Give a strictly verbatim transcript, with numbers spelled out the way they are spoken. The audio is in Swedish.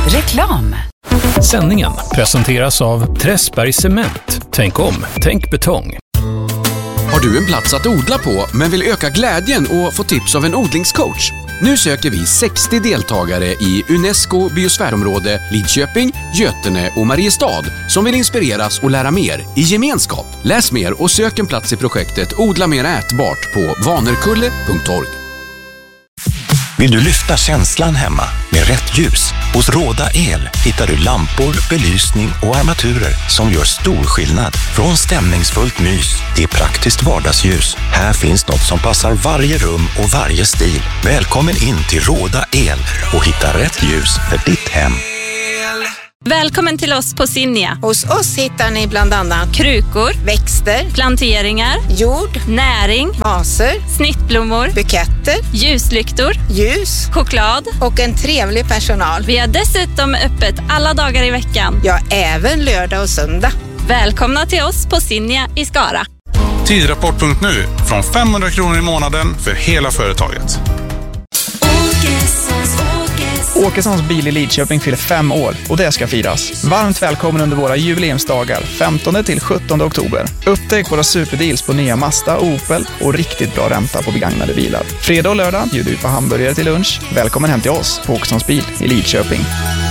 Reklam. Sändningen presenteras av Träsberg Cement. Tänk om, tänk betong. Har du en plats att odla på men vill öka glädjen och få tips av en odlingscoach? Nu söker vi sextio deltagare i UNESCO biosfärområde Lidköping, Götene och Mariestad som vill inspireras och lära mer i gemenskap. Läs mer och sök en plats i projektet Odla mer ätbart på vanerkulle punkt org. Vill du lyfta känslan hemma med rätt ljus? Hos Råda El hittar du lampor, belysning och armaturer som gör stor skillnad. Från stämningsfullt mys till praktiskt vardagsljus. Här finns något som passar varje rum och varje stil. Välkommen in till Råda El och hitta rätt ljus för ditt hem. Välkommen till oss på Sinja. Hos oss hittar ni bland annat krukor, växter, planteringar, jord, näring, vaser, snittblommor, buketter, ljuslyktor, ljus choklad och en trevlig personal. Vi har dessutom öppet alla dagar i veckan. Ja, även lördag och söndag. Välkomna till oss på Sinja i Skara. Tidrapport punkt nu från femhundra kronor i månaden för hela företaget. Åkessons bil i Lidköping fyller fem år och det ska firas. Varmt välkommen under våra jubileumsdagar femtonde till sjuttonde oktober. Upptäck våra superdeals på nya Mazda och Opel och riktigt bra ränta på begagnade bilar. Fredag och lördag bjuder vi på hamburgare till lunch. Välkommen hem till oss på Åkessons bil i Lidköping.